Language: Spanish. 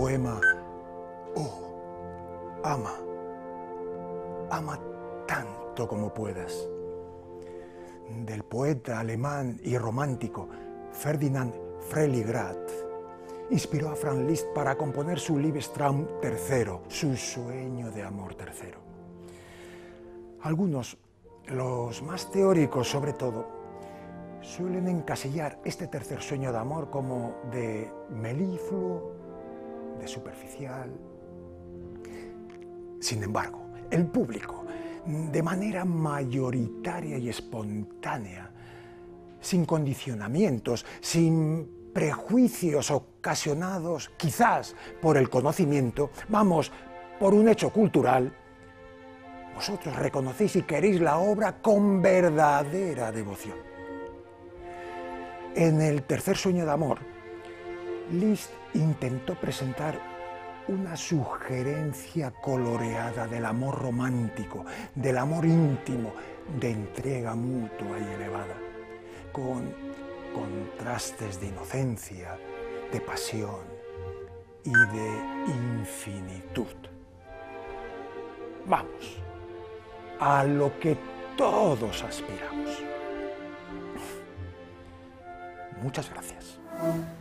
poema Oh, ama, ama tanto como puedas, del poeta alemán y romántico Ferdinand Freiligrath, inspiró a Franz Liszt para componer su Liebestraum III, su sueño de amor tercero. Algunos, los más teóricos sobre todo, suelen encasillar este tercer sueño de amor como de melifluo, de superficial. Sin embargo, el público, de manera mayoritaria y espontánea, sin condicionamientos, sin prejuicios ocasionados quizás por el conocimiento, vamos, por un hecho cultural, vosotros reconocéis y queréis la obra con verdadera devoción. En el tercer sueño de amor, Liszt intentó presentar una sugerencia coloreada del amor romántico, del amor íntimo, de entrega mutua y elevada, con contrastes de inocencia, de pasión y de infinitud. Vamos, a lo que todos aspiramos. Muchas gracias.